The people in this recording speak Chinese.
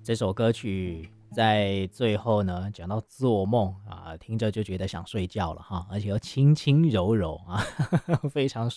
这首歌曲在最后呢，讲到做梦啊，听着就觉得想睡觉了哈，而且又轻轻柔柔啊，非常